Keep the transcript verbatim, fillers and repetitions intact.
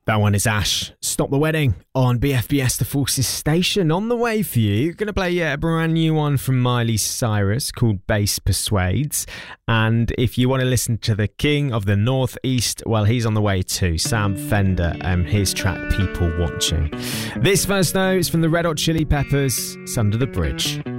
That one is Ash, Stop the Wedding, on B F B S The Forces station. On the way for you, going to play yeah, a brand new one from Miley Cyrus called Bass Persuades. And if you want to listen to the King of the Northeast, well, he's on the way too, Sam Fender, and his track People Watching. This verse, though, is from the Red Hot Chili Peppers, It's Under the Bridge.